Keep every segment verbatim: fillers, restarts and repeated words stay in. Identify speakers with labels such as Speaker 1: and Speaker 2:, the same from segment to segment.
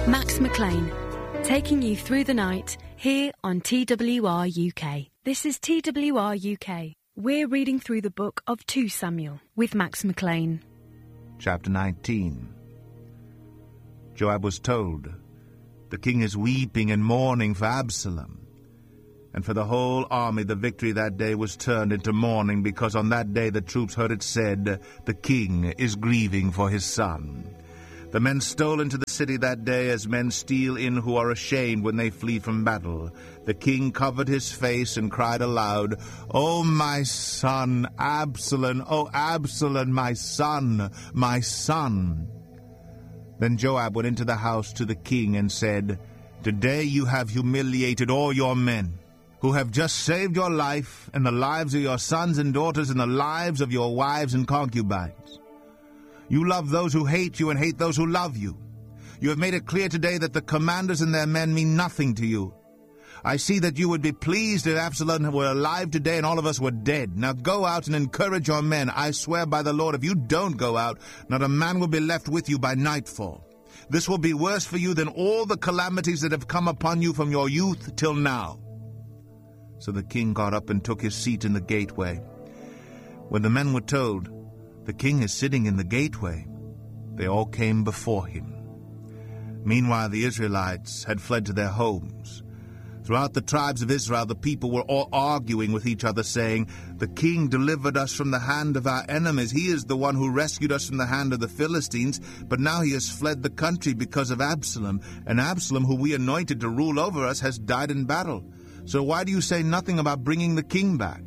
Speaker 1: Max McLean, taking you through the night here on T W R U K. This is T W R U K. We're reading through the book of Second Samuel with Max McLean.
Speaker 2: Chapter nineteen. Joab was told, "The king is weeping and mourning for Absalom." And for the whole army the victory that day was turned into mourning, because on that day the troops heard it said, "The king is grieving for his son." The men stole into the city that day as men steal in who are ashamed when they flee from battle. The king covered his face and cried aloud, "O my son, Absalom! O Absalom, my son, my son!" Then Joab went into the house to the king and said, "Today you have humiliated all your men, who have just saved your life and the lives of your sons and daughters and the lives of your wives and concubines. You love those who hate you and hate those who love you. You have made it clear today that the commanders and their men mean nothing to you. I see that you would be pleased if Absalom were alive today and all of us were dead. Now go out and encourage your men. I swear by the Lord, if you don't go out, not a man will be left with you by nightfall. This will be worse for you than all the calamities that have come upon you from your youth till now." So the king got up and took his seat in the gateway. When the men were told, "The king is sitting in the gateway," they all came before him. Meanwhile the Israelites had fled to their homes. Throughout the tribes of Israel the people were all arguing with each other, saying, "The king delivered us from the hand of our enemies. He is the one who rescued us from the hand of the Philistines, but now he has fled the country because of Absalom, and Absalom, who we anointed to rule over us, has died in battle. So why do you say nothing about bringing the king back?"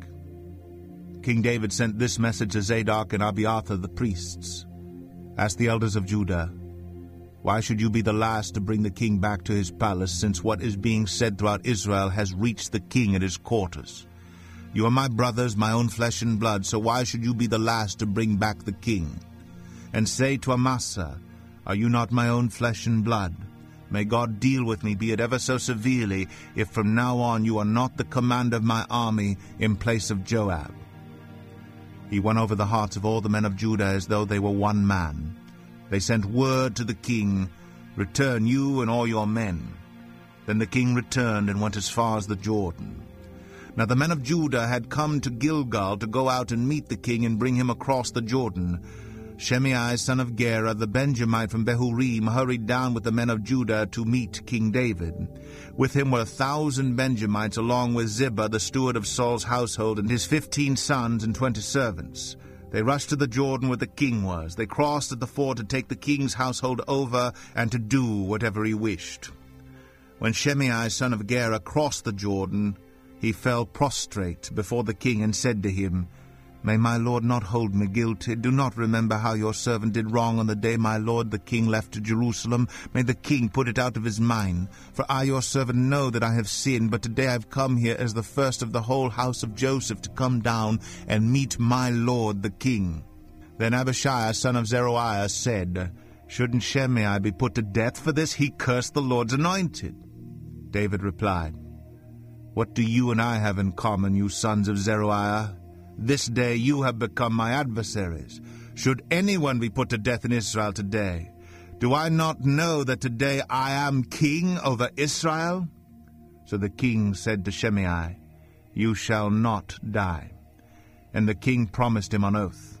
Speaker 2: King David sent this message to Zadok and Abiathar the priests. "Ask the elders of Judah, why should you be the last to bring the king back to his palace, since what is being said throughout Israel has reached the king at his quarters? You are my brothers, my own flesh and blood, so why should you be the last to bring back the king? And say to Amasa, are you not my own flesh and blood? May God deal with me, be it ever so severely, if from now on you are not the commander of my army in place of Joab." He won over the hearts of all the men of Judah as though they were one man. They sent word to the king, "Return, you and all your men." Then the king returned and went as far as the Jordan. Now the men of Judah had come to Gilgal to go out and meet the king and bring him across the Jordan. Shimei, son of Gera, the Benjamite from Behurim, hurried down with the men of Judah to meet King David. With him were a thousand Benjamites, along with Ziba, the steward of Saul's household, and his fifteen sons and twenty servants. They rushed to the Jordan where the king was. They crossed at the ford to take the king's household over and to do whatever he wished. When Shimei, son of Gera, crossed the Jordan, he fell prostrate before the king and said to him, "May my lord not hold me guilty. Do not remember how your servant did wrong on the day my lord the king left to Jerusalem. May the king put it out of his mind. For I, your servant, know that I have sinned, but today I have come here as the first of the whole house of Joseph to come down and meet my lord the king." Then Abishai, son of Zeruiah, said, "Shouldn't Shimei be put to death for this? He cursed the Lord's anointed." David replied, "What do you and I have in common, you sons of Zeruiah? This day you have become my adversaries. Should anyone be put to death in Israel today? Do I not know that today I am king over Israel?" So the king said to Shimei, "You shall not die." And the king promised him on oath.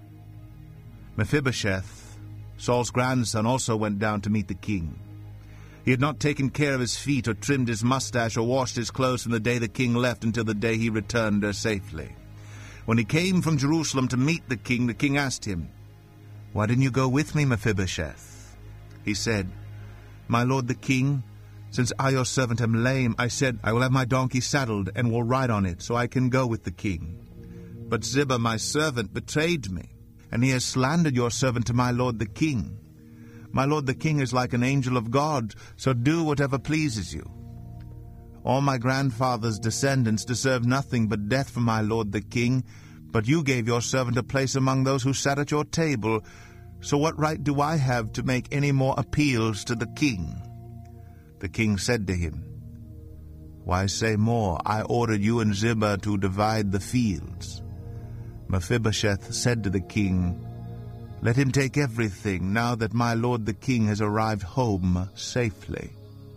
Speaker 2: Mephibosheth, Saul's grandson, also went down to meet the king. He had not taken care of his feet or trimmed his mustache or washed his clothes from the day the king left until the day he returned there safely. When he came from Jerusalem to meet the king, the king asked him, "Why didn't you go with me, Mephibosheth?" He said, "My lord the king, since I your servant am lame, I said, I will have my donkey saddled and will ride on it, so I can go with the king. But Ziba my servant betrayed me, and he has slandered your servant to my lord the king. My lord the king is like an angel of God, so do whatever pleases you. All my grandfather's descendants deserve nothing but death from my lord the king, but you gave your servant a place among those who sat at your table, so what right do I have to make any more appeals to the king?" The king said to him, "Why say more? I ordered you and Ziba to divide the fields." Mephibosheth said to the king, Let him take everything, now that my lord the king has arrived home safely."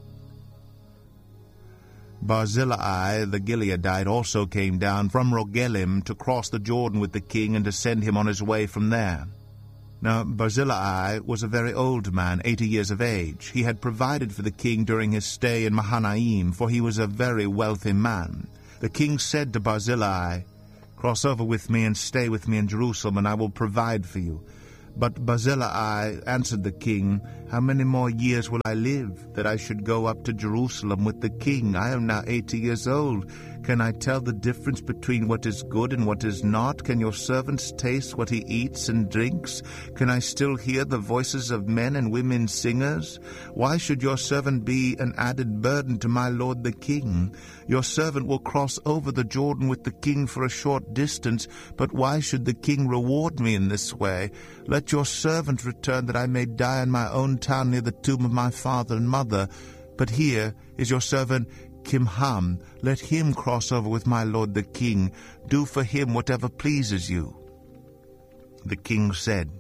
Speaker 2: Barzillai the Gileadite also came down from Rogelim to cross the Jordan with the king and to send him on his way from there. Now Barzillai was a very old man, eighty years of age. He had provided for the king during his stay in Mahanaim, for he was a very wealthy man. The king said to Barzillai, "Cross over with me and stay with me in Jerusalem, and I will provide for you." But Barzillai answered the king, "How many more years will I live, that I should go up to Jerusalem with the king? I am now eighty years old. Can I tell the difference between what is good and what is not? Can your servants taste what he eats and drinks? Can I still hear the voices of men and women singers? Why should your servant be an added burden to my lord the king? Your servant will cross over the Jordan with the king for a short distance, but why should the king reward me in this way? Let your servant return, that I may die in my own town near the tomb of my father and mother. But here is your servant Kimham. Let him cross over with my lord the king. Do for him whatever pleases you." The king said,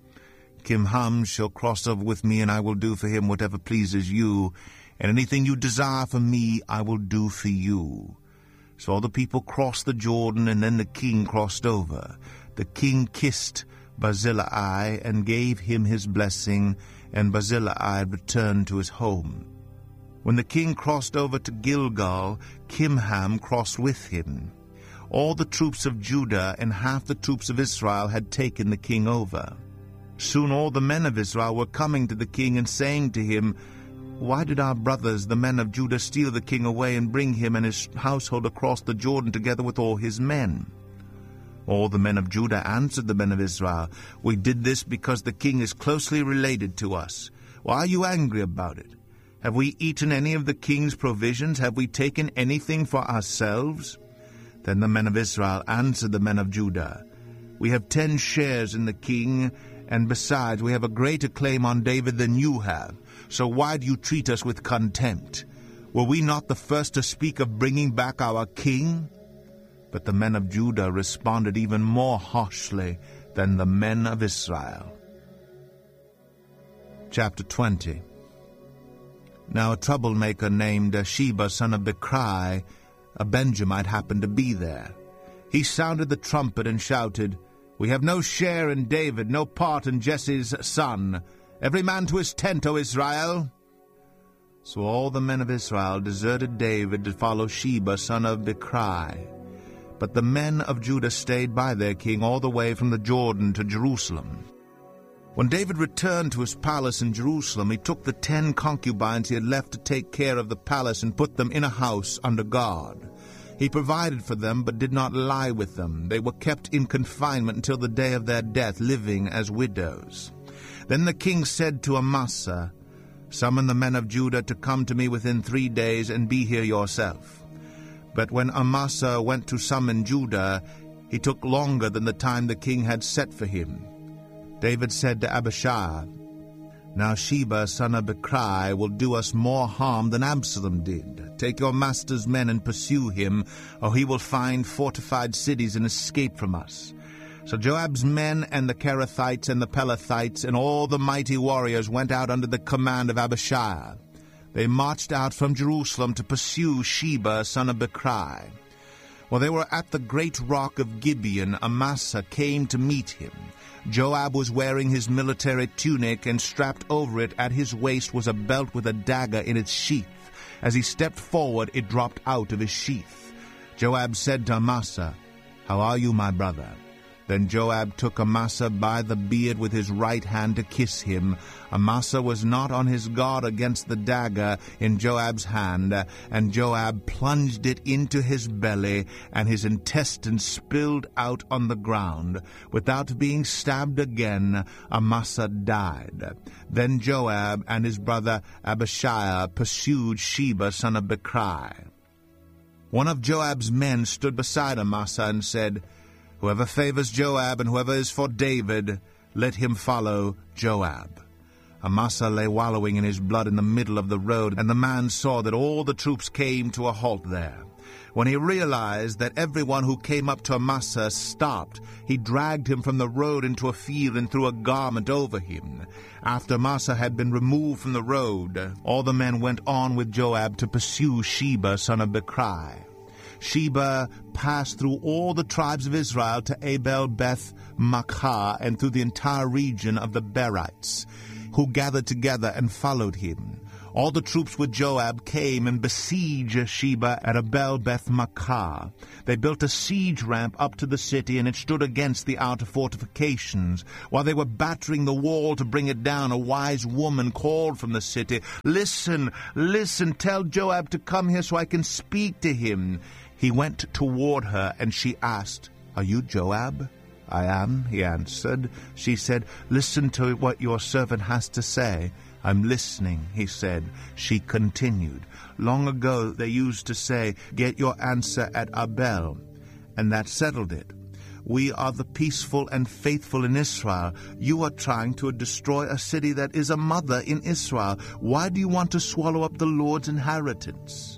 Speaker 2: "Kimham shall cross over with me, and I will do for him whatever pleases you, and anything you desire from me I will do for you." So all the people crossed the Jordan, and then the king crossed over. The king kissed Barzillai and gave him his blessing, and Barzillai returned to his home. When the king crossed over to Gilgal, Kimham crossed with him. All the troops of Judah and half the troops of Israel had taken the king over. Soon all the men of Israel were coming to the king and saying to him, "Why did our brothers, the men of Judah, steal the king away and bring him and his household across the Jordan together with all his men?" All the men of Judah answered the men of Israel, "We did this because the king is closely related to us. Why are you angry about it? Have we eaten any of the king's provisions? Have we taken anything for ourselves?" Then the men of Israel answered the men of Judah, "We have ten shares in the king, and besides we have a greater claim on David than you have. So why do you treat us with contempt? Were we not the first to speak of bringing back our king?" But the men of Judah responded even more harshly than the men of Israel. Chapter twenty. Now a troublemaker named Sheba, son of Bichri, a Benjamite, happened to be there. He sounded the trumpet and shouted, "We have no share in David, no part in Jesse's son. Every man to his tent, O Israel!" So all the men of Israel deserted David to follow Sheba, son of Bichri. But the men of Judah stayed by their king all the way from the Jordan to Jerusalem. When David returned to his palace in Jerusalem, he took the ten concubines he had left to take care of the palace and put them in a house under guard. He provided for them, but did not lie with them. They were kept in confinement until the day of their death, living as widows. Then the king said to Amasa, "Summon the men of Judah to come to me within three days, and be here yourself." But when Amasa went to summon Judah, he took longer than the time the king had set for him. David said to Abishai, "Now Sheba, son of Bichri, will do us more harm than Absalom did. Take your master's men and pursue him, or he will find fortified cities and escape from us." So Joab's men and the Kerethites and the Pelethites and all the mighty warriors went out under the command of Abishai. They marched out from Jerusalem to pursue Sheba, son of Bichri. While they were at the great rock of Gibeon, Amasa came to meet him. Joab was wearing his military tunic, and strapped over it at his waist was a belt with a dagger in its sheath. As he stepped forward, it dropped out of his sheath. Joab said to Amasa, "How are you, my brother?" Then Joab took Amasa by the beard with his right hand to kiss him. Amasa was not on his guard against the dagger in Joab's hand, and Joab plunged it into his belly, and his intestines spilled out on the ground. Without being stabbed again, Amasa died. Then Joab and his brother Abishai pursued Sheba, son of Bichri. One of Joab's men stood beside Amasa and said, "Whoever favors Joab and whoever is for David, let him follow Joab." Amasa lay wallowing in his blood in the middle of the road, and the man saw that all the troops came to a halt there. When he realized that everyone who came up to Amasa stopped, he dragged him from the road into a field and threw a garment over him. After Amasa had been removed from the road, all the men went on with Joab to pursue Sheba, son of Bichri. Sheba passed through all the tribes of Israel to Abel-Beth-Maachah and through the entire region of the Berites, who gathered together and followed him. All the troops with Joab came and besieged Sheba at Abel-Beth-Maachah. They built a siege ramp up to the city, and it stood against the outer fortifications. While they were battering the wall to bring it down, a wise woman called from the city, "Listen, listen, tell Joab to come here so I can speak to him." He went toward her, and she asked, "Are you Joab?" "I am," he answered. She said, "Listen to what your servant has to say." "I'm listening," he said. She continued, "Long ago they used to say, 'Get your answer at Abel,' and that settled it. We are the peaceful and faithful in Israel. You are trying to destroy a city that is a mother in Israel. Why do you want to swallow up the Lord's inheritance?"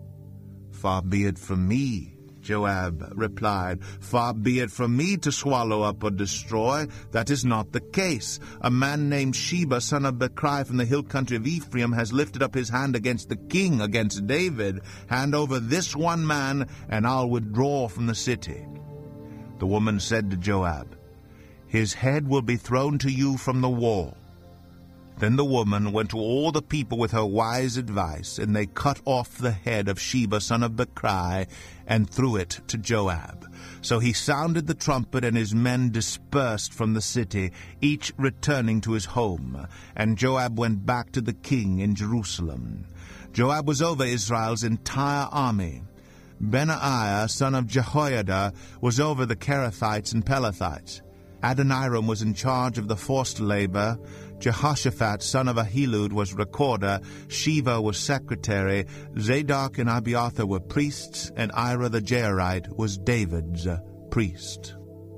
Speaker 2: "Far be it from me," Joab replied. "Far be it from me to swallow up or destroy. That is not the case. A man named Sheba, son of Bichri from the hill country of Ephraim, has lifted up his hand against the king, against David. Hand over this one man, and I'll withdraw from the city." The woman said to Joab, "His head will be thrown to you from the wall." Then the woman went to all the people with her wise advice, and they cut off the head of Sheba, son of Bichri, and threw it to Joab. So he sounded the trumpet, and his men dispersed from the city, each returning to his home. And Joab went back to the king in Jerusalem. Joab was over Israel's entire army. Benaiah, son of Jehoiada, was over the Kerethites and Pelethites. Adoniram was in charge of the forced labor. Jehoshaphat, son of Ahilud, was recorder. Sheva was secretary. Zadok and Abiathar were priests, and Ira the Jairite was David's priest.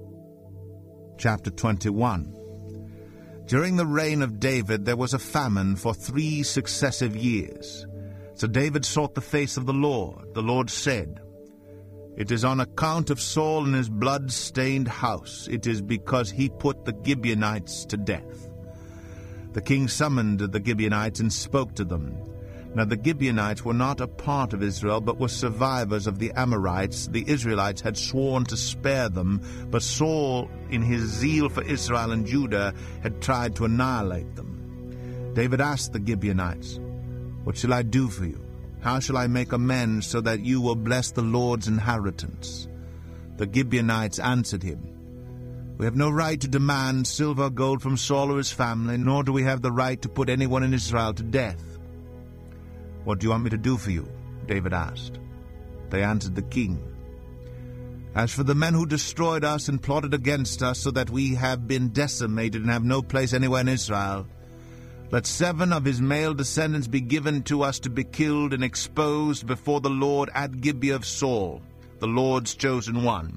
Speaker 2: Chapter twenty-one. During the reign of David there was a famine for three successive years. So David sought the face of the Lord. The Lord said, "It is on account of Saul and his blood-stained house. It is because he put the Gibeonites to death." The king summoned the Gibeonites and spoke to them. Now the Gibeonites were not a part of Israel, but were survivors of the Amorites. The Israelites had sworn to spare them, but Saul, in his zeal for Israel and Judah, had tried to annihilate them. David asked the Gibeonites, "What shall I do for you? How shall I make amends so that you will bless the Lord's inheritance?" The Gibeonites answered him, "We have no right to demand silver or gold from Saul or his family, nor do we have the right to put anyone in Israel to death." "What do you want me to do for you?" David asked. They answered the king, "As for the men who destroyed us and plotted against us so that we have been decimated and have no place anywhere in Israel, let seven of his male descendants be given to us to be killed and exposed before the Lord at Gibeah of Saul, the Lord's chosen one."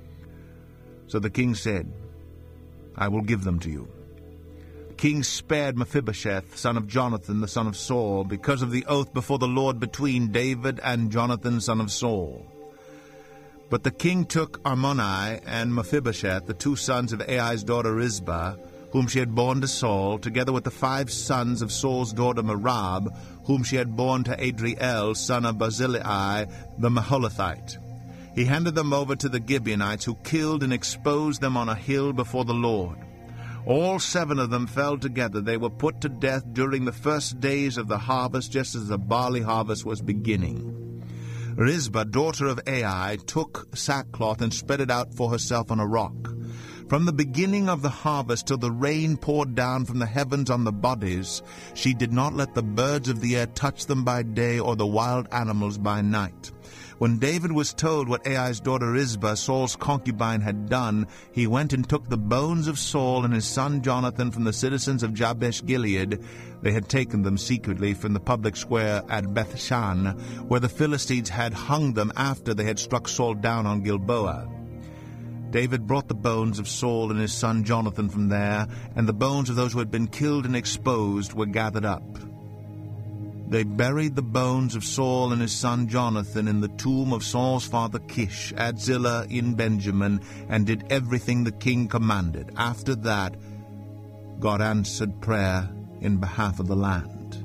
Speaker 2: So the king said, "I will give them to you." The king spared Mephibosheth, son of Jonathan, the son of Saul, because of the oath before the Lord between David and Jonathan, son of Saul. But the king took Armoni and Mephibosheth, the two sons of Ai's daughter Rizpah, whom she had borne to Saul, together with the five sons of Saul's daughter Merab, whom she had borne to Adriel, son of Barzillai, the Maholathite. He handed them over to the Gibeonites, who killed and exposed them on a hill before the Lord. All seven of them fell together. They were put to death during the first days of the harvest, just as the barley harvest was beginning. Rizpah, daughter of Ai, took sackcloth and spread it out for herself on a rock. From the beginning of the harvest till the rain poured down from the heavens on the bodies, she did not let the birds of the air touch them by day or the wild animals by night. When David was told what Ai's daughter Rizpah, Saul's concubine, had done, he went and took the bones of Saul and his son Jonathan from the citizens of Jabesh Gilead. They had taken them secretly from the public square at Bethshan, where the Philistines had hung them after they had struck Saul down on Gilboa. David brought the bones of Saul and his son Jonathan from there, and the bones of those who had been killed and exposed were gathered up. They buried the bones of Saul and his son Jonathan in the tomb of Saul's father Kish at Zillah in Benjamin, and did everything the king commanded. After that, God answered prayer in behalf of the land.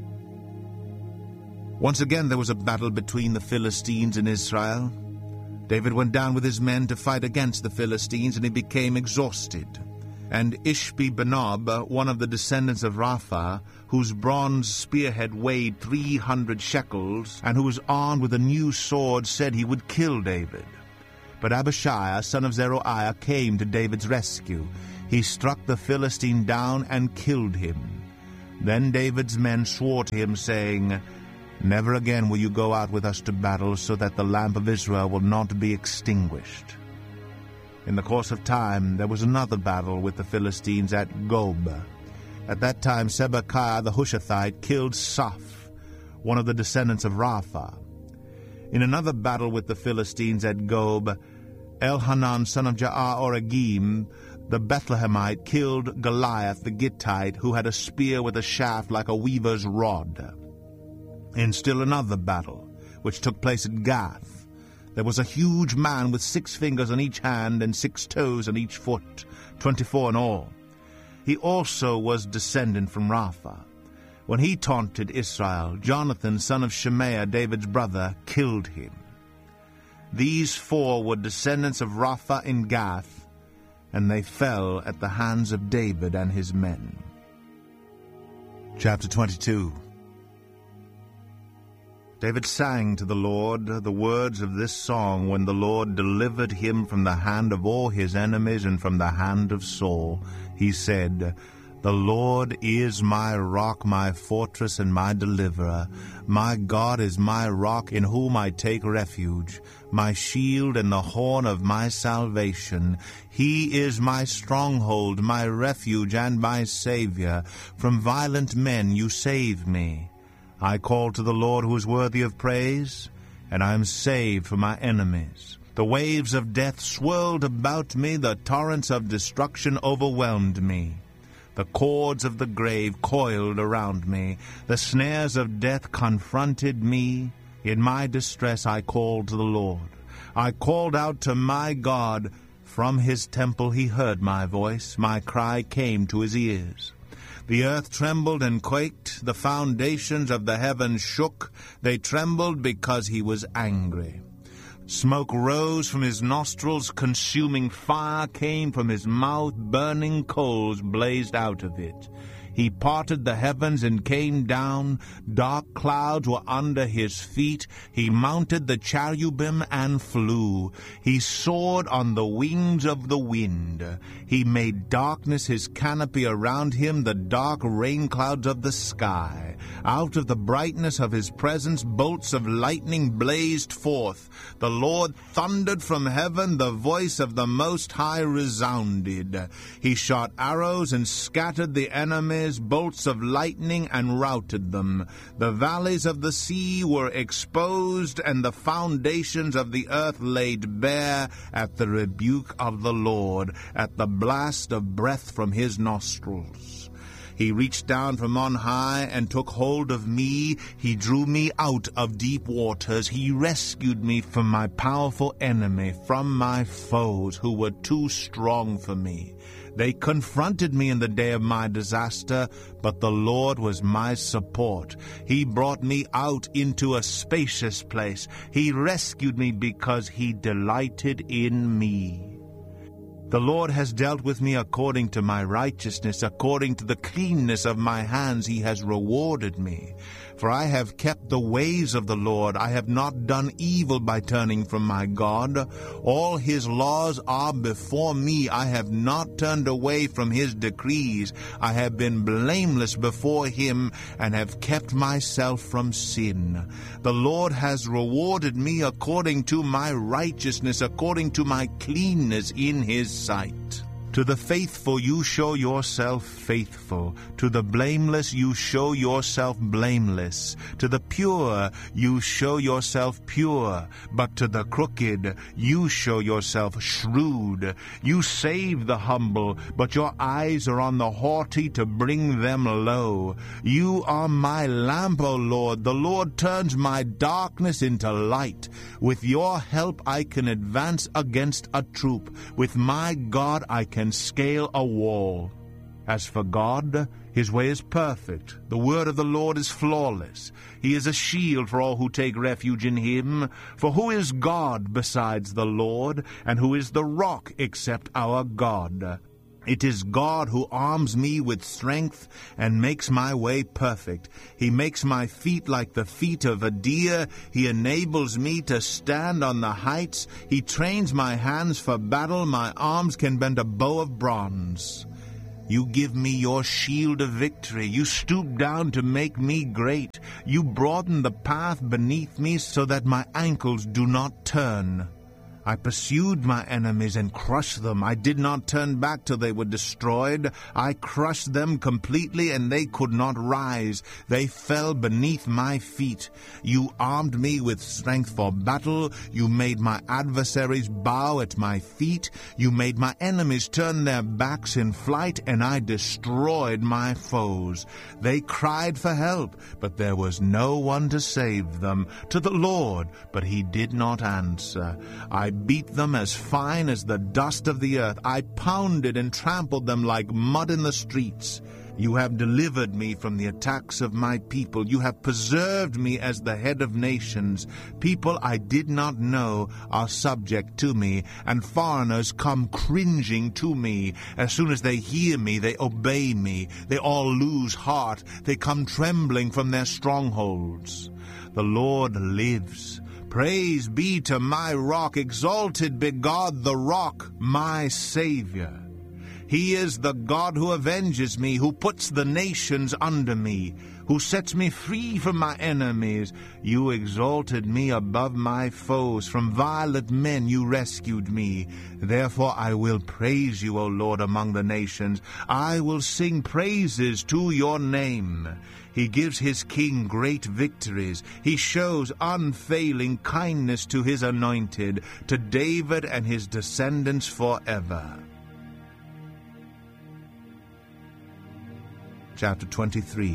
Speaker 2: Once again there was a battle between the Philistines and Israel. David went down with his men to fight against the Philistines, and he became exhausted. And Ishbi-Benob, one of the descendants of Rapha, whose bronze spearhead weighed three hundred shekels, and who was armed with a new sword, said he would kill David. But Abishai, son of Zeruiah, came to David's rescue. He struck the Philistine down and killed him. Then David's men swore to him, saying, "Never again will you go out with us to battle, so that the lamp of Israel will not be extinguished." In the course of time, there was another battle with the Philistines at Gob. At that time, Sibbecai the Hushathite killed Saph, one of the descendants of Rapha. In another battle with the Philistines at Gob, Elhanan, son of Jaar-Oregim, the Bethlehemite, killed Goliath the Gittite, who had a spear with a shaft like a weaver's rod. In still another battle, which took place at Gath, there was a huge man with six fingers on each hand and six toes on each foot, twenty-four in all. He also was descendant from Rapha. When he taunted Israel, Jonathan, son of Shemaiah, David's brother, killed him. These four were descendants of Rapha in Gath, and they fell at the hands of David and his men. Chapter twenty-two. David sang to the Lord the words of this song when the Lord delivered him from the hand of all his enemies and from the hand of Saul. He said, "The Lord is my rock, my fortress, and my deliverer. My God is my rock, in whom I take refuge, my shield and the horn of my salvation. He is my stronghold, my refuge, and my Savior. From violent men you save me. I call to the Lord, who is worthy of praise, and I am saved from my enemies. The waves of death swirled about me, the torrents of destruction overwhelmed me. The cords of the grave coiled around me. The snares of death confronted me. In my distress I called to the Lord. I called out to my God. From his temple he heard my voice. My cry came to his ears. The earth trembled and quaked. The foundations of the heavens shook. They trembled because he was angry. Smoke rose from his nostrils. Consuming fire came from his mouth. Burning coals blazed out of it. He parted the heavens and came down. Dark clouds were under his feet. He mounted the cherubim and flew. He soared on the wings of the wind. He made darkness his canopy around him, the dark rain clouds of the sky. Out of the brightness of his presence, bolts of lightning blazed forth. The Lord thundered from heaven. The voice of the Most High resounded. He shot arrows and scattered the enemy, bolts of lightning, and routed them. The valleys of the sea were exposed, and the foundations of the earth laid bare at the rebuke of the Lord, at the blast of breath from his nostrils. He reached down from on high and took hold of me. He drew me out of deep waters. He rescued me from my powerful enemy, from my foes who were too strong for me. They confronted me in the day of my disaster, but the Lord was my support. He brought me out into a spacious place. He rescued me because he delighted in me. The Lord has dealt with me according to my righteousness, according to the cleanness of my hands he has rewarded me. For I have kept the ways of the Lord. I have not done evil by turning from my God. All his laws are before me. I have not turned away from his decrees. I have been blameless before him and have kept myself from sin. The Lord has rewarded me according to my righteousness, according to my cleanness in his sight. To the faithful you show yourself faithful. To the blameless you show yourself blameless. To the pure you show yourself pure. But to the crooked you show yourself shrewd. You save the humble, but your eyes are on the haughty to bring them low. You are my lamp, O Lord. The Lord turns my darkness into light. With your help I can advance against a troop. With my God I can scale a wall. As for God, his way is perfect. The word of the Lord is flawless. He is a shield for all who take refuge in him. For who is God besides the Lord? And who is the rock except our God? It is God who arms me with strength and makes my way perfect. He makes my feet like the feet of a deer. He enables me to stand on the heights. He trains my hands for battle. My arms can bend a bow of bronze. You give me your shield of victory. You stoop down to make me great. You broaden the path beneath me so that my ankles do not turn. I pursued my enemies and crushed them. I did not turn back till they were destroyed. I crushed them completely, and they could not rise. They fell beneath my feet. You armed me with strength for battle. You made my adversaries bow at my feet. You made my enemies turn their backs in flight, and I destroyed my foes. They cried for help, but there was no one to save them. To the Lord, but he did not answer. I beat them as fine as the dust of the earth. I pounded and trampled them like mud in the streets. You have delivered me from the attacks of my people. You have preserved me as the head of nations. People I did not know are subject to me, and foreigners come cringing to me. As soon as they hear me, they obey me. They all lose heart. They come trembling from their strongholds. The Lord lives. Praise be to my rock. Exalted be God the rock, my Savior. He is the God who avenges me, who puts the nations under me, who sets me free from my enemies. You exalted me above my foes. From violent men you rescued me. Therefore I will praise you, O Lord, among the nations. I will sing praises to your name. He gives his king great victories. He shows unfailing kindness to his anointed, to David and his descendants forever. Chapter twenty-three.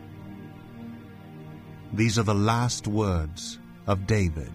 Speaker 2: These are the last words of David.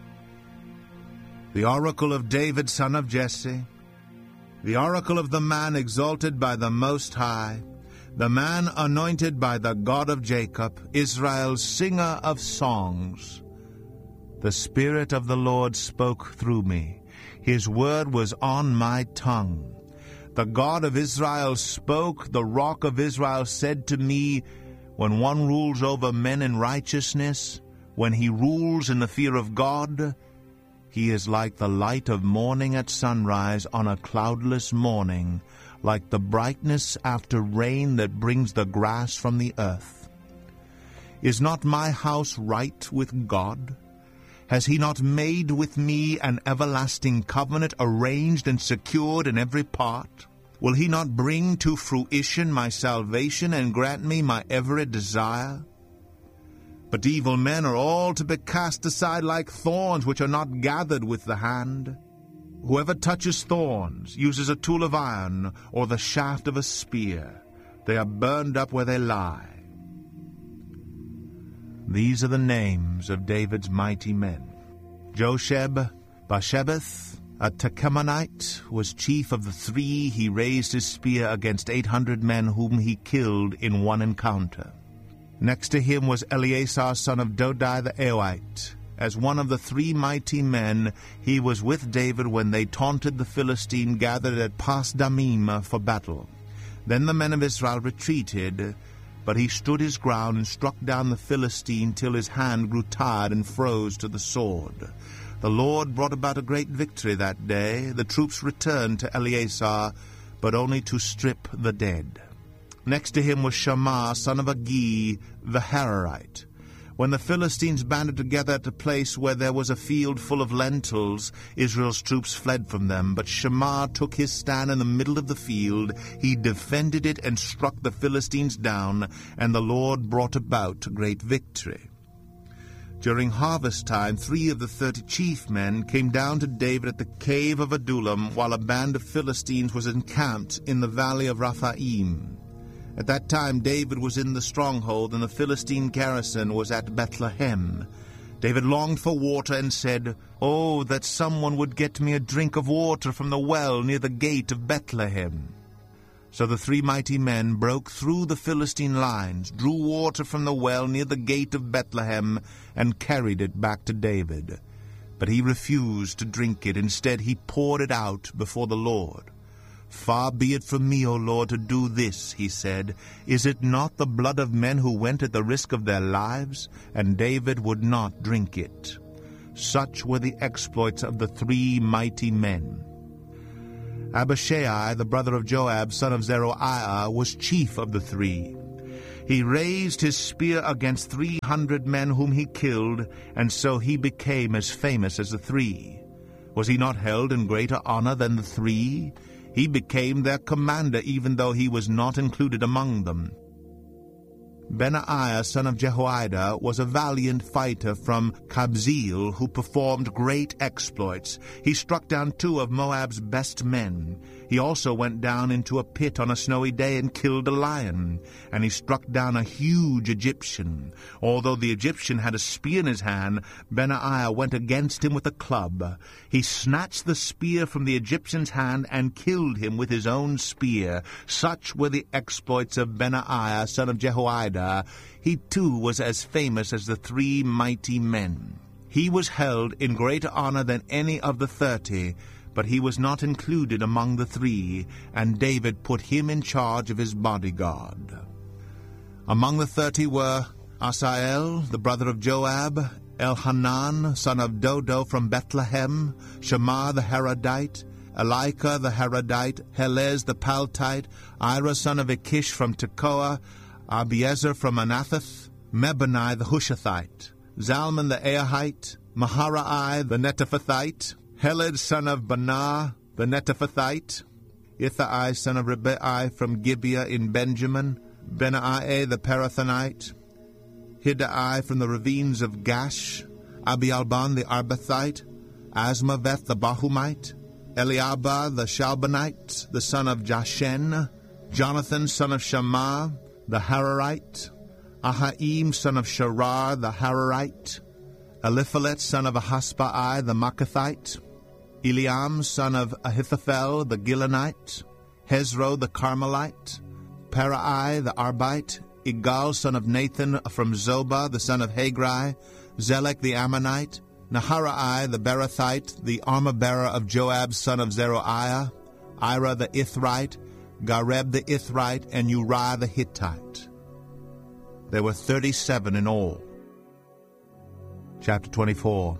Speaker 2: The oracle of David, son of Jesse, the oracle of the man exalted by the Most High, the man anointed by the God of Jacob, Israel's singer of songs. The Spirit of the Lord spoke through me. His word was on my tongue. The God of Israel spoke. The Rock of Israel said to me, when one rules over men in righteousness, when he rules in the fear of God, he is like the light of morning at sunrise on a cloudless morning, like the brightness after rain that brings the grass from the earth. Is not my house right with God? Has he not made with me an everlasting covenant, arranged and secured in every part? Will he not bring to fruition my salvation and grant me my every desire? But evil men are all to be cast aside like thorns, which are not gathered with the hand. Whoever touches thorns uses a tool of iron or the shaft of a spear. They are burned up where they lie. These are the names of David's mighty men. Josheb Basshebeth, a Tekemonite, was chief of the three. He raised his spear against eight hundred men whom he killed in one encounter. Next to him was Eleazar, son of Dodai the Aoite. As one of the three mighty men, he was with David when they taunted the Philistine gathered at Pas Damim for battle. Then the men of Israel retreated, but he stood his ground and struck down the Philistine till his hand grew tired and froze to the sword. The Lord brought about a great victory that day. The troops returned to Eleazar, but only to strip the dead. Next to him was Shammah, son of Agi, the Hararite. When the Philistines banded together at a place where there was a field full of lentils, Israel's troops fled from them. But Shammah took his stand in the middle of the field. He defended it and struck the Philistines down, and the Lord brought about great victory. During harvest time, three of the thirty chief men came down to David at the cave of Adullam, while a band of Philistines was encamped in the valley of Rephaim. At that time David was in the stronghold, and the Philistine garrison was at Bethlehem. David longed for water and said, "Oh, that someone would get me a drink of water from the well near the gate of Bethlehem." So the three mighty men broke through the Philistine lines, drew water from the well near the gate of Bethlehem, and carried it back to David. But he refused to drink it. Instead, he poured it out before the Lord. "Far be it from me, O Lord, to do this," he said. "Is it not the blood of men who went at the risk of their lives?" And David would not drink it. Such were the exploits of the three mighty men. Abishai, the brother of Joab, son of Zeruiah, was chief of the three. He raised his spear against three hundred men whom he killed, and so he became as famous as the three. Was he not held in greater honor than the three? He became their commander, even though he was not included among them. Benaiah, son of Jehoiada, was a valiant fighter from Kabzeel who performed great exploits. He struck down two of Moab's best men. He also went down into a pit on a snowy day and killed a lion, and he struck down a huge Egyptian. Although the Egyptian had a spear in his hand, Benaiah went against him with a club. He snatched the spear from the Egyptian's hand and killed him with his own spear. Such were the exploits of Benaiah, son of Jehoiada. He too was as famous as the three mighty men. He was held in greater honor than any of the thirty, but he was not included among the three, and David put him in charge of his bodyguard. Among the thirty were Asael, the brother of Joab, Elhanan, son of Dodo from Bethlehem, Shammah the Harodite, Elika the Harodite, Helez the Paltite, Ira son of Ikish from Tekoa, Abiezer from Anathoth, Mebani the Hushathite, Zalman the Ahite, Maharai the Netophathite, Heled son of Banah the Netophathite, Ithai son of Ribai from Gibeah in Benjamin, Benaiah the Parathonite, Hidai from the ravines of Gash, Abialban the Arbathite, Asmaveth the Bahumite, Eliabah the Shalbanite, the son of Jashen, Jonathan son of Shammah, the Hararite, Ahaim son of Sharar the Hararite, Eliphalet son of Ahasbai the Makathite, Eliam son of Ahithophel the Gilonite, Hezro the Carmelite, Parai the Arbite, Igal son of Nathan from Zobah the son of Hagri, Zelek the Ammonite, Naharai the Berathite, the armor-bearer of Joab son of Zeruiah, Ira the Ithrite, Gareb the Ithrite, and Uriah the Hittite. There were thirty-seven in all. Chapter twenty-four.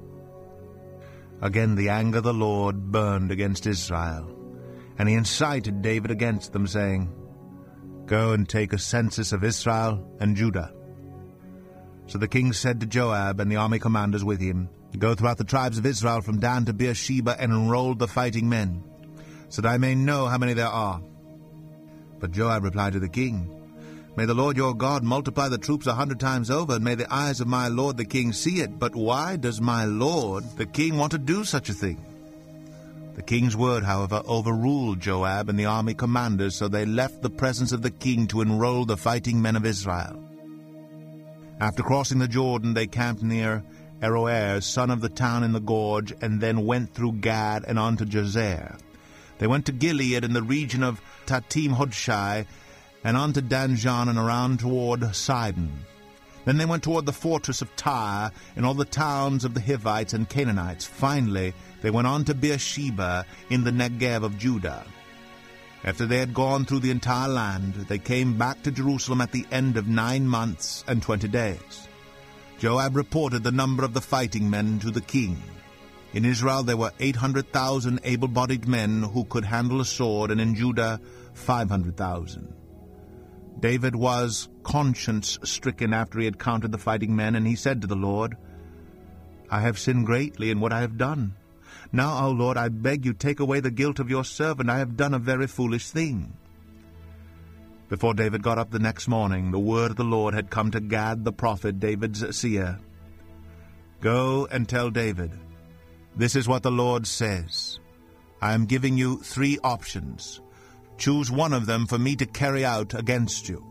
Speaker 2: Again the anger of the Lord burned against Israel, and he incited David against them, saying, "Go and take a census of Israel and Judah." So the king said to Joab and the army commanders with him, "Go throughout the tribes of Israel from Dan to Beersheba and enroll the fighting men, so that I may know how many there are." But Joab replied to the king, "May the Lord your God multiply the troops a hundred times over, and may the eyes of my lord the king see it. But why does my lord the king want to do such a thing?" The king's word, however, overruled Joab and the army commanders, so they left the presence of the king to enroll the fighting men of Israel. After crossing the Jordan, they camped near Aroer, son of the town in the gorge, and then went through Gad and on to Jazer. They went to Gilead in the region of Tatim Hodshai, and on to Danjan and around toward Sidon. Then they went toward the fortress of Tyre and all the towns of the Hivites and Canaanites. Finally, they went on to Beersheba in the Negev of Judah. After they had gone through the entire land, they came back to Jerusalem at the end of nine months and twenty days. Joab reported the number of the fighting men to the king. In Israel there were eight hundred thousand able-bodied men who could handle a sword, and in Judah five hundred thousand. David was conscience-stricken after he had counted the fighting men, and he said to the Lord, I have sinned greatly in what I have done. Now, O Lord, I beg you, take away the guilt of your servant. I have done a very foolish thing. Before David got up the next morning, the word of the Lord had come to Gad the prophet, David's seer. Go and tell David, this is what the Lord says. I am giving you three options. Choose one of them for me to carry out against you.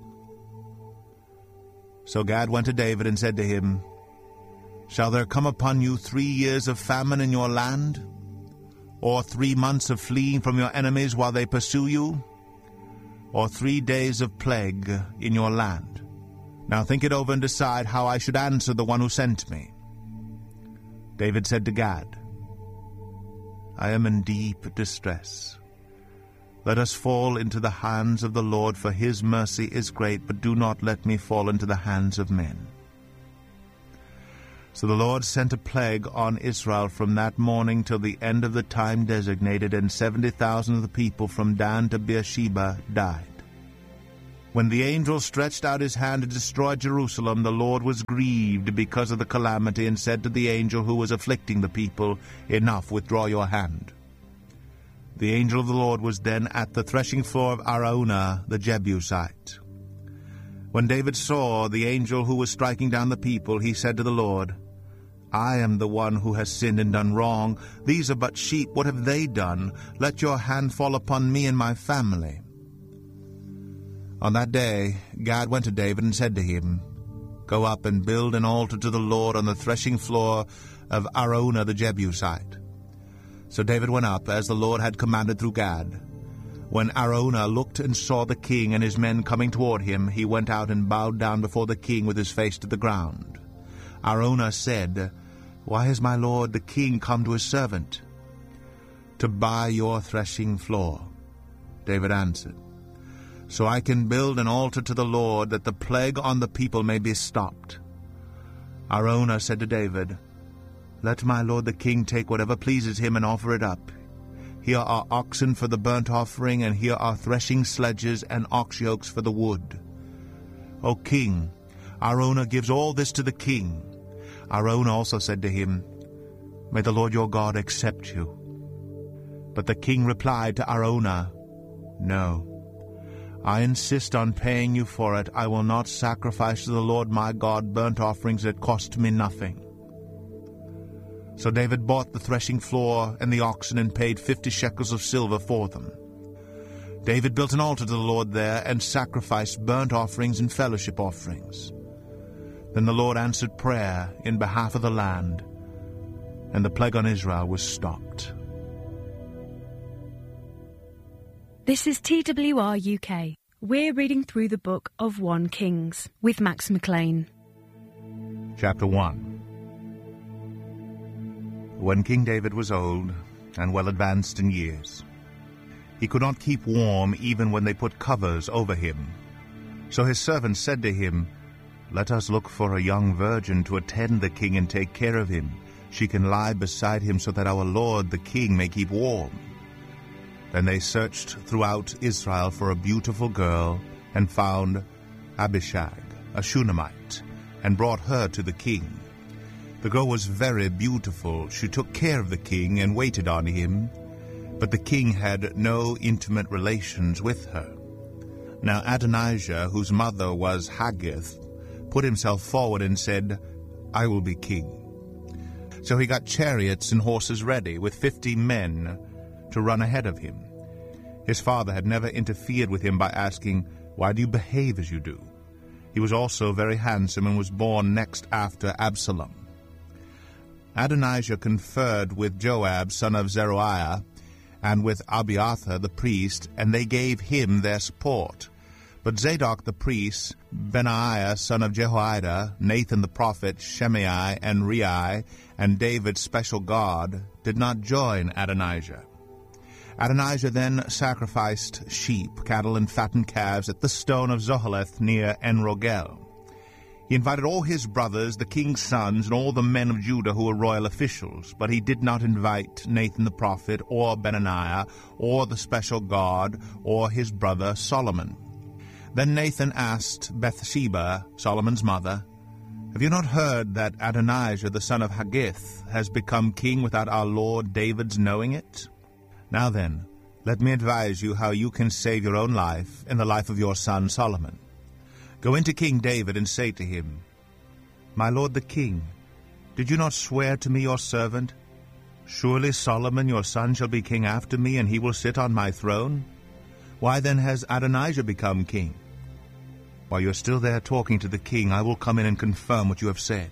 Speaker 2: So Gad went to David and said to him, Shall there come upon you three years of famine in your land? Or three months of fleeing from your enemies while they pursue you? Or three days of plague in your land? Now think it over and decide how I should answer the one who sent me. David said to Gad, I am in deep distress. Let us fall into the hands of the Lord, for his mercy is great, but do not let me fall into the hands of men. So the Lord sent a plague on Israel from that morning till the end of the time designated, and seventy thousand of the people from Dan to Beersheba died. When the angel stretched out his hand to destroy Jerusalem, the Lord was grieved because of the calamity, and said to the angel who was afflicting the people, Enough, withdraw your hand. The angel of the Lord was then at the threshing floor of Araunah the Jebusite. When David saw the angel who was striking down the people, he said to the Lord, I am the one who has sinned and done wrong. These are but sheep. What have they done? Let your hand fall upon me and my family. On that day Gad went to David and said to him, Go up and build an altar to the Lord on the threshing floor of Araunah the Jebusite. So David went up, as the Lord had commanded through Gad. When Araunah looked and saw the king and his men coming toward him, he went out and bowed down before the king with his face to the ground. Araunah said, Why has my lord the king come to his servant? To buy your threshing floor, David answered, so I can build an altar to the Lord, that the plague on the people may be stopped. Araunah said to David, Let my lord the king take whatever pleases him and offer it up. Here are oxen for the burnt offering, and here are threshing sledges and ox yokes for the wood. O king, Araunah gives all this to the king. Araunah also said to him, May the Lord your God accept you. But the king replied to Araunah, No, I insist on paying you for it. I will not sacrifice to the Lord my God burnt offerings that cost me nothing. So David bought the threshing floor and the oxen and paid fifty shekels of silver for them. David built an altar to the Lord there and sacrificed burnt offerings and fellowship offerings. Then the Lord answered prayer in behalf of the land, and the plague on Israel was stopped.
Speaker 1: This is T W R U K. We're reading through the book of First Kings with Max McLean.
Speaker 2: Chapter one. When King David was old and well advanced in years, he could not keep warm even when they put covers over him. So his servants said to him, Let us look for a young virgin to attend the king and take care of him. She can lie beside him so that our lord the king may keep warm. Then they searched throughout Israel for a beautiful girl and found Abishag, a Shunammite, and brought her to the king. The girl was very beautiful. She took care of the king and waited on him, but the king had no intimate relations with her. Now Adonijah, whose mother was Haggith, put himself forward and said, I will be king. So he got chariots and horses ready, with fifty men to run ahead of him. His father had never interfered with him by asking, Why do you behave as you do? He was also very handsome and was born next after Absalom. Adonijah conferred with Joab, son of Zeruiah, and with Abiathar the priest, and they gave him their support. But Zadok the priest, Benaiah son of Jehoiada, Nathan the prophet, Shimei, and Rei, and David's special guard, did not join Adonijah. Adonijah then sacrificed sheep, cattle, and fattened calves at the stone of Zoheleth near En-Rogel. He invited all his brothers, the king's sons, and all the men of Judah who were royal officials, but he did not invite Nathan the prophet, or Benaiah, or the special guard, or his brother Solomon. Then Nathan asked Bathsheba, Solomon's mother, "Have you not heard that Adonijah the son of Haggith has become king without our lord David's knowing it? Now then, let me advise you how you can save your own life and the life of your son Solomon. Go into King David and say to him, 'My lord the king, did you not swear to me your servant, surely Solomon your son shall be king after me, and he will sit on my throne? Why then has Adonijah become king? While you are still there talking to the king, I will come in and confirm what you have said.'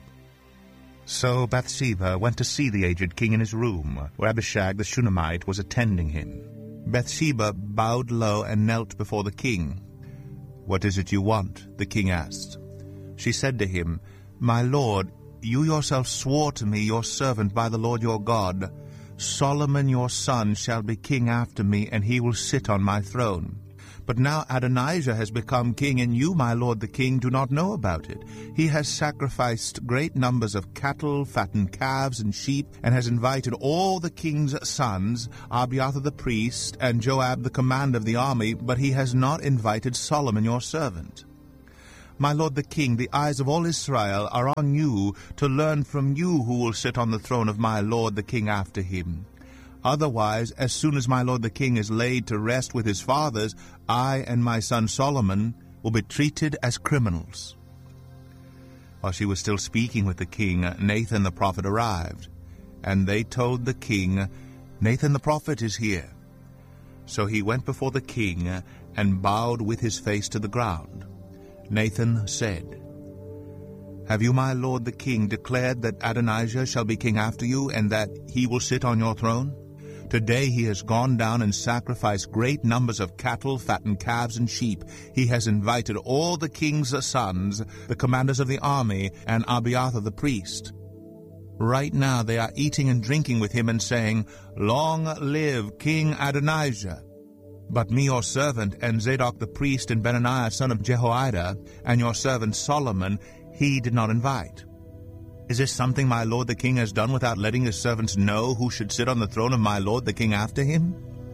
Speaker 2: So Bathsheba went to see the aged king in his room, where Abishag the Shunammite was attending him. Bathsheba bowed low and knelt before the king. 'What is it you want?' the king asked. She said to him, 'My lord, you yourself swore to me, your servant, by the Lord your God, Solomon your son shall be king after me, and he will sit on my throne. But now Adonijah has become king, and you, my lord the king, do not know about it. He has sacrificed great numbers of cattle, fattened calves, and sheep, and has invited all the king's sons, Abiathar the priest, and Joab the commander of the army, but he has not invited Solomon your servant. My lord the king, the eyes of all Israel are on you, to learn from you who will sit on the throne of my lord the king after him. Otherwise, as soon as my lord the king is laid to rest with his fathers, I and my son Solomon will be treated as criminals.' While she was still speaking with the king, Nathan the prophet arrived, and they told the king, 'Nathan the prophet is here.' So he went before the king and bowed with his face to the ground. Nathan said, 'Have you, my lord the king, declared that Adonijah shall be king after you, and that he will sit on your throne? Today he has gone down and sacrificed great numbers of cattle, fattened calves, and sheep. He has invited all the king's sons, the commanders of the army, and Abiathar the priest. Right now they are eating and drinking with him and saying, Long live King Adonijah. But me, your servant, and Zadok the priest, and Benaiah son of Jehoiada, and your servant Solomon, he did not invite. Is this something my lord the king has done without letting his servants know who should sit on the throne of my lord the king after him?'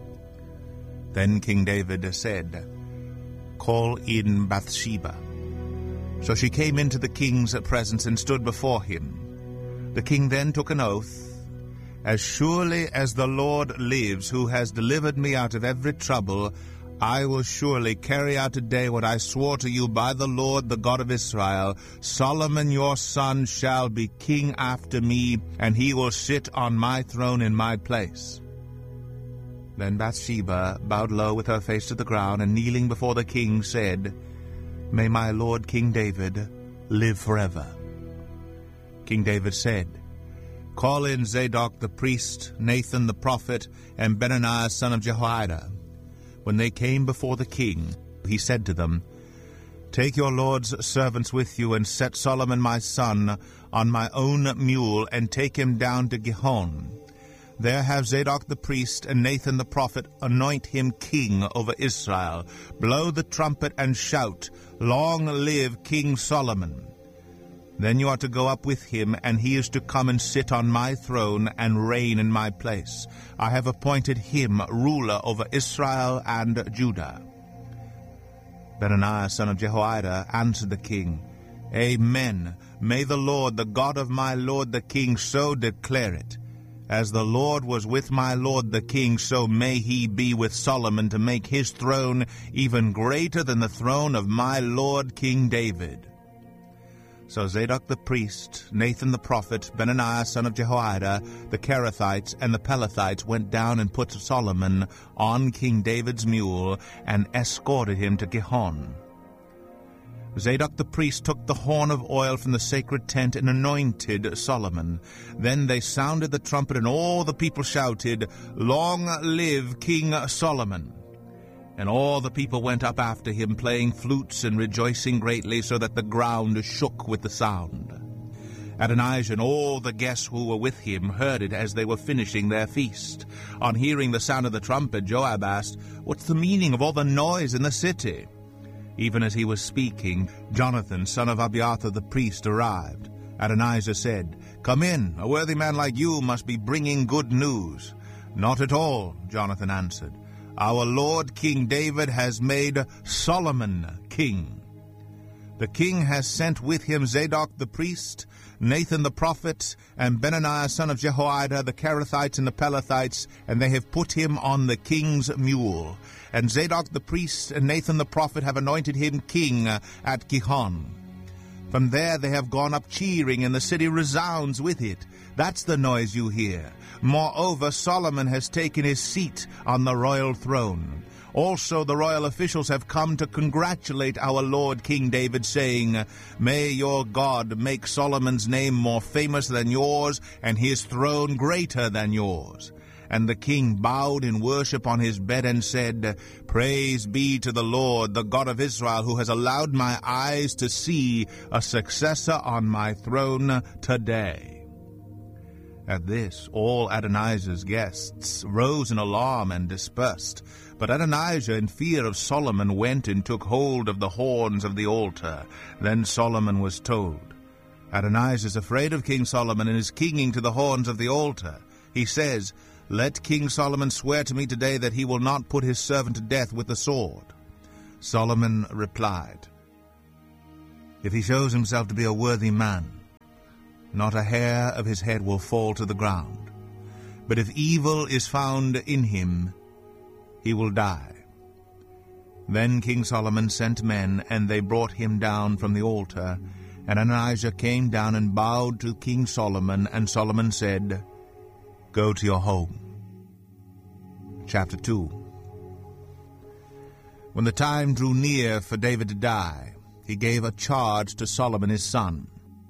Speaker 2: Then King David said, 'Call in Bathsheba.' So she came into the king's presence and stood before him. The king then took an oath, 'As surely as the Lord lives, who has delivered me out of every trouble, I will surely carry out today what I swore to you by the Lord, the God of Israel. Solomon your son shall be king after me, and he will sit on my throne in my place.' Then Bathsheba bowed low with her face to the ground, and kneeling before the king said, 'May my lord King David live forever.' King David said, 'Call in Zadok the priest, Nathan the prophet, and Benaiah son of Jehoiada.' When they came before the king, he said to them, 'Take your lord's servants with you, and set Solomon my son on my own mule, and take him down to Gihon. There have Zadok the priest and Nathan the prophet anoint him king over Israel. Blow the trumpet and shout, Long live King Solomon. Then you are to go up with him, and he is to come and sit on my throne and reign in my place. I have appointed him ruler over Israel and Judah.' Benaiah son of Jehoiada answered the king, 'Amen. May the Lord, the God of my lord the king, so declare it. As the Lord was with my lord the king, so may he be with Solomon, to make his throne even greater than the throne of my lord King David.' So Zadok the priest, Nathan the prophet, Benaiah son of Jehoiada, the Kerethites, and the Pelethites went down and put Solomon on King David's mule, and escorted him to Gihon. Zadok the priest took the horn of oil from the sacred tent and anointed Solomon. Then they sounded the trumpet, and all the people shouted, Long live King Solomon! And all the people went up after him, playing flutes and rejoicing greatly, so that the ground shook with the sound. Adonijah and all the guests who were with him heard it as they were finishing their feast. On hearing the sound of the trumpet, Joab asked, What's the meaning of all the noise in the city? Even as he was speaking, Jonathan, son of Abiathar the priest, arrived. Adonijah said, Come in, a worthy man like you must be bringing good news. Not at all, Jonathan answered. Our Lord King David has made Solomon king. The king has sent with him Zadok the priest, Nathan the prophet, and Benaniah son of Jehoiada, the Kerethites and the Pelethites, and they have put him on the king's mule. And Zadok the priest and Nathan the prophet have anointed him king at Gihon. From there they have gone up cheering, and the city resounds with it. That's the noise you hear. Moreover, Solomon has taken his seat on the royal throne. Also the royal officials have come to congratulate our Lord King David, saying, May your God make Solomon's name more famous than yours, and his throne greater than yours. And the king bowed in worship on his bed and said, Praise be to the Lord, the God of Israel, who has allowed my eyes to see a successor on my throne today. At this, all Adonijah's guests rose in alarm and dispersed. But Adonijah, in fear of Solomon, went and took hold of the horns of the altar. Then Solomon was told, Adonijah is afraid of King Solomon and is clinging to the horns of the altar. He says, Let King Solomon swear to me today that he will not put his servant to death with the sword. Solomon replied, If he shows himself to be a worthy man, not a hair of his head will fall to the ground. But if evil is found in him, he will die. Then King Solomon sent men, and they brought him down from the altar. And Adonijah came down and bowed to King Solomon, and Solomon said, Go to your home. Chapter two. When the time drew near for David to die, he gave a charge to Solomon his son.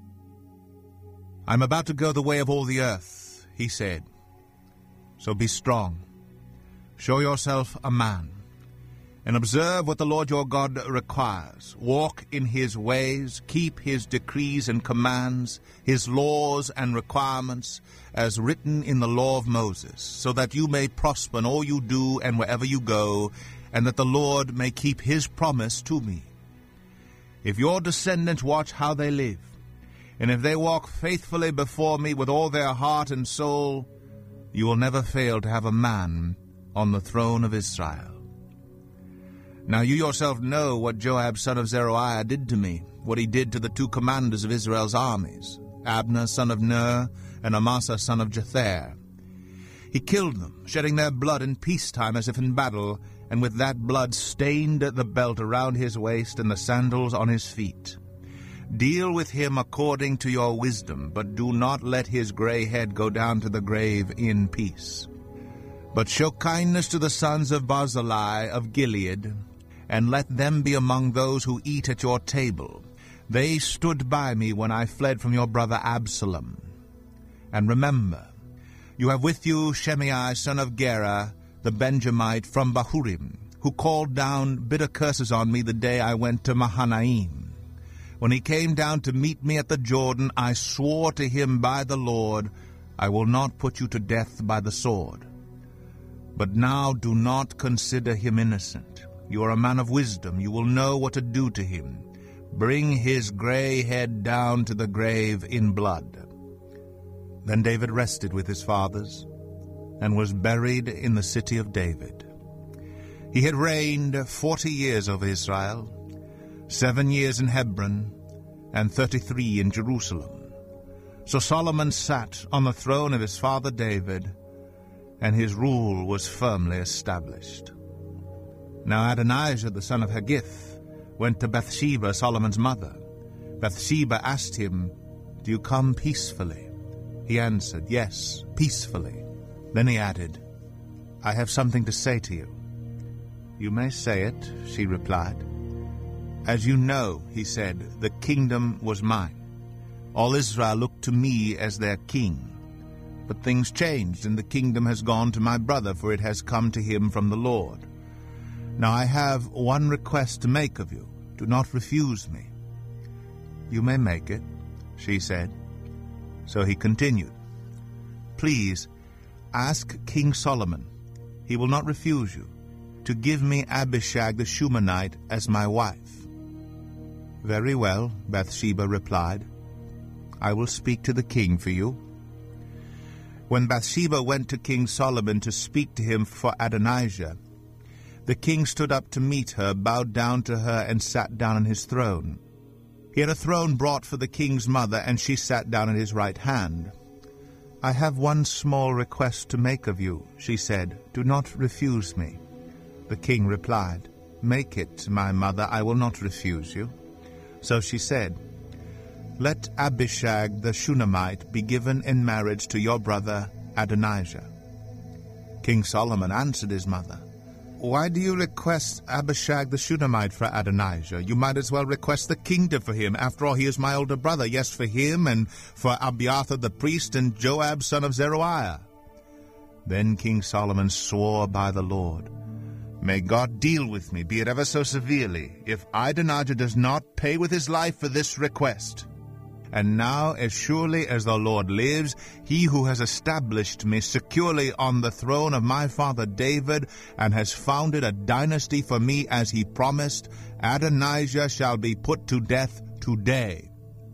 Speaker 2: I am about to go the way of all the earth, he said. So be strong. Show yourself a man, and observe what the Lord your God requires. Walk in his ways, keep his decrees and commands, his laws and requirements, as written in the law of Moses, so that you may prosper in all you do and wherever you go, and that the Lord may keep his promise to me. If your descendants watch how they live, and if they walk faithfully before me with all their heart and soul, you will never fail to have a man on the throne of Israel. Now you yourself know what Joab son of Zeruiah did to me, what he did to the two commanders of Israel's armies, Abner son of Ner and Amasa son of Jether. He killed them, shedding their blood in peacetime as if in battle, and with that blood stained the belt around his waist and the sandals on his feet. Deal with him according to your wisdom, but do not let his gray head go down to the grave in peace. But show kindness to the sons of Barzillai of Gilead, and let them be among those who eat at your table. They stood by me when I fled from your brother Absalom. And remember, you have with you Shimei son of Gera, the Benjamite from Bahurim, who called down bitter curses on me the day I went to Mahanaim. When he came down to meet me at the Jordan, I swore to him by the Lord, I will not put you to death by the sword. But now do not consider him innocent. You are a man of wisdom. You will know what to do to him. Bring his gray head down to the grave in blood. Then David rested with his fathers, and was buried in the city of David. He had reigned forty years over Israel, seven years in Hebron, and thirty-three in Jerusalem. So Solomon sat on the throne of his father David, and his rule was firmly established. Now Adonijah the son of Haggith went to Bathsheba, Solomon's mother. Bathsheba asked him, Do you come peacefully? He answered, Yes, peacefully. Then he added, I have something to say to you. You may say it, she replied. As you know, he said, the kingdom was mine. All Israel looked to me as their king. But things changed, and the kingdom has gone to my brother, for it has come to him from the Lord. Now I have one request to make of you. Do not refuse me. You may make it, she said. So he continued, Please, ask King Solomon, he will not refuse you, to give me Abishag the Shunammite as my wife. Very well, Bathsheba replied. I will speak to the king for you. When Bathsheba went to King Solomon to speak to him for Adonijah, The king stood up to meet her, bowed down to her, and sat down on his throne. He had a throne brought for the king's mother, and she sat down at his right hand. "I have one small request to make of you," she said. "Do not refuse me." The king replied, "Make it, my mother, I will not refuse you." So she said, "Let Abishag the Shunammite be given in marriage to your brother Adonijah." King Solomon answered his mother, "Why do you request Abishag the Shunammite for Adonijah? You might as well request the kingdom for him. After all, he is my older brother. Yes, for him and for Abiathar the priest and Joab son of Zeruiah." Then King Solomon swore by the Lord, "May God deal with me, be it ever so severely, if Adonijah does not pay with his life for this request. And now, as surely as the Lord lives, he who has established me securely on the throne of my father David, and has founded a dynasty for me as he promised, Adonijah shall be put to death today."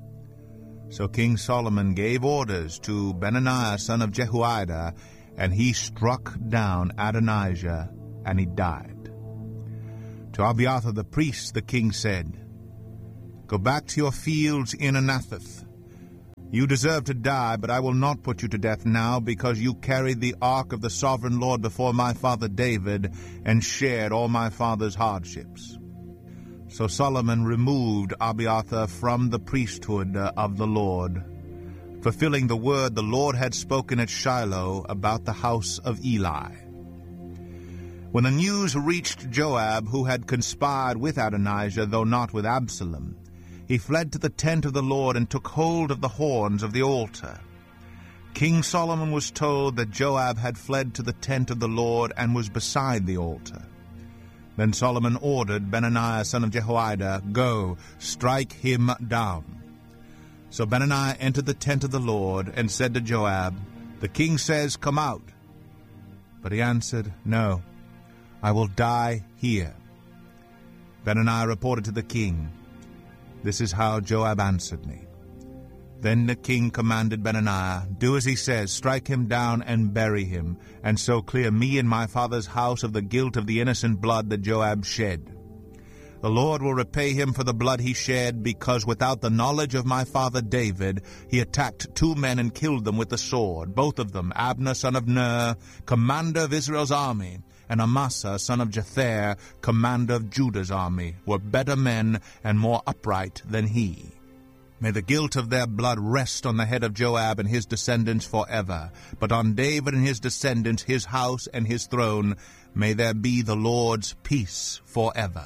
Speaker 2: So King Solomon gave orders to Benaiah son of Jehoiada, and he struck down Adonijah, and he died. To Abiathar the priest the king said, "Go back to your fields in Anathoth. You deserve to die, but I will not put you to death now, because you carried the ark of the sovereign Lord before my father David, and shared all my father's hardships." So Solomon removed Abiathar from the priesthood of the Lord, fulfilling the word the Lord had spoken at Shiloh about the house of Eli. When the news reached Joab, who had conspired with Adonijah, though not with Absalom, he fled to the tent of the Lord and took hold of the horns of the altar. King Solomon was told that Joab had fled to the tent of the Lord and was beside the altar. Then Solomon ordered Benaiah son of Jehoiada, "Go, strike him down." So Benaiah entered the tent of the Lord and said to Joab, "The king says, 'Come out.'" But he answered, "No, I will die here." Benaiah reported to the king, "This is how Joab answered me." Then the king commanded Benaiah, "Do as he says, strike him down and bury him, and so clear me and my father's house of the guilt of the innocent blood that Joab shed. The Lord will repay him for the blood he shed, because without the knowledge of my father David he attacked two men and killed them with the sword, both of them, Abner son of Ner, commander of Israel's army, and Amasa son of Jether, commander of Judah's army, were better men and more upright than he. May the guilt of their blood rest on the head of Joab and his descendants forever, but on David and his descendants, his house and his throne, may there be the Lord's peace forever."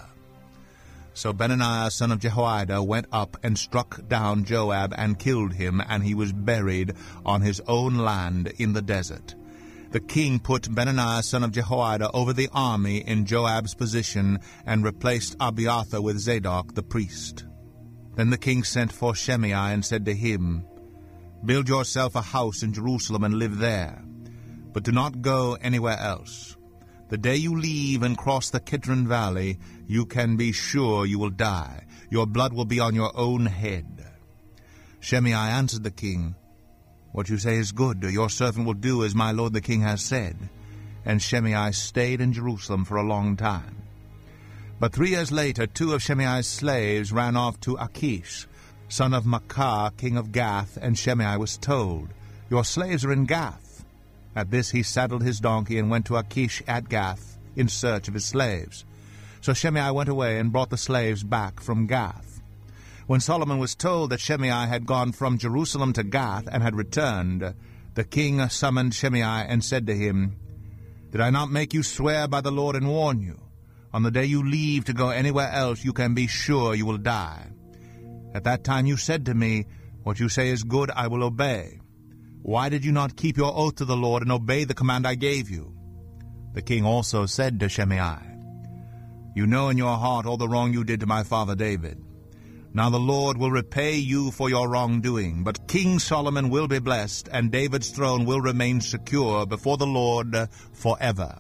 Speaker 2: So Benaiah son of Jehoiada went up and struck down Joab and killed him, and he was buried on his own land in the desert. The king put Benaiah son of Jehoiada over the army in Joab's position, and replaced Abiathar with Zadok the priest. Then the king sent for Shimei and said to him, "Build yourself a house in Jerusalem and live there, but do not go anywhere else. The day you leave and cross the Kidron Valley, you can be sure you will die. Your blood will be on your own head." Shimei answered the king, "What you say is good. Your servant will do as my lord the king has said." And Shimei stayed in Jerusalem for a long time. But three years later, two of Shimei's slaves ran off to Achish, son of Maacah, king of Gath, and Shimei was told, "Your slaves are in Gath." At this he saddled his donkey and went to Achish at Gath in search of his slaves. So Shimei went away and brought the slaves back from Gath. When Solomon was told that Shimei had gone from Jerusalem to Gath and had returned, the king summoned Shimei and said to him, "Did I not make you swear by the Lord and warn you? On the day you leave to go anywhere else, you can be sure you will die. At that time you said to me, 'What you say is good, I will obey.' Why did you not keep your oath to the Lord and obey the command I gave you?" The king also said to Shimei, "You know in your heart all the wrong you did to my father David. Now the Lord will repay you for your wrongdoing, but King Solomon will be blessed, and David's throne will remain secure before the Lord forever."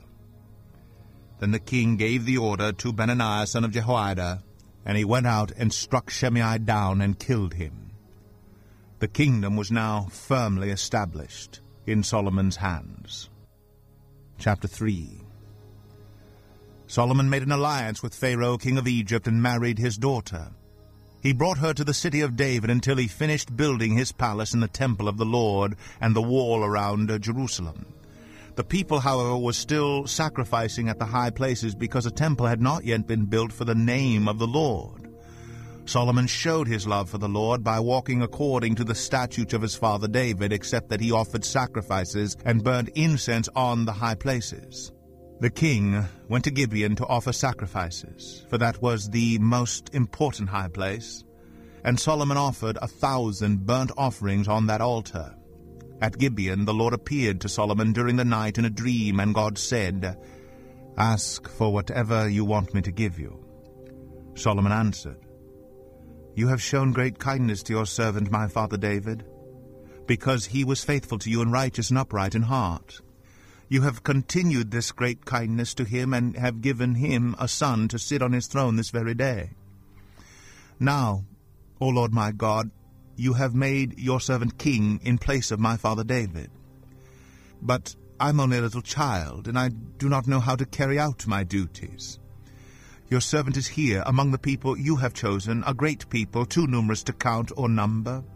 Speaker 2: Then the king gave the order to Benaiah son of Jehoiada, and he went out and struck Shimei down and killed him. The kingdom was now firmly established in Solomon's hands. Chapter three. Solomon made an alliance with Pharaoh, king of Egypt, and married his daughter. He brought her to the city of David until he finished building his palace in the temple of the Lord and the wall around Jerusalem. The people, however, were still sacrificing at the high places because a temple had not yet been built for the name of the Lord. Solomon showed his love for the Lord by walking according to the statutes of his father David, except that he offered sacrifices and burned incense on the high places. The king went to Gibeon to offer sacrifices, for that was the most important high place, and Solomon offered a thousand burnt offerings on that altar. At Gibeon the Lord appeared to Solomon during the night in a dream, and God said, "Ask for whatever you want me to give you." Solomon answered, "You have shown great kindness to your servant my father David, because he was faithful to you and righteous and upright in heart. You have continued this great kindness to him and have given him a son to sit on his throne this very day. Now, O Lord my God, you have made your servant king in place of my father David. But I'm only a little child, and I do not know how to carry out my duties. Your servant is here among the people you have chosen, a great people, too numerous to count or number.